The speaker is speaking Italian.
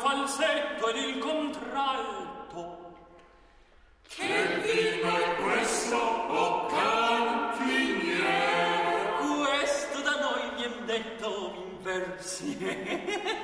falsetto ed il contralto. Che vino è questo, o cantiniere? Questo da noi vien detto in versi.